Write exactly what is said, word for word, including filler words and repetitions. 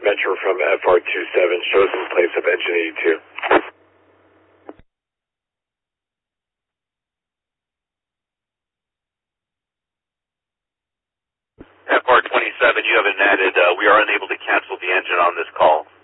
Metro from F R twenty-seven, shows in place of engine eighty-two. F R twenty-seven, you have been added. Uh, we are unable to cancel the engine on this call.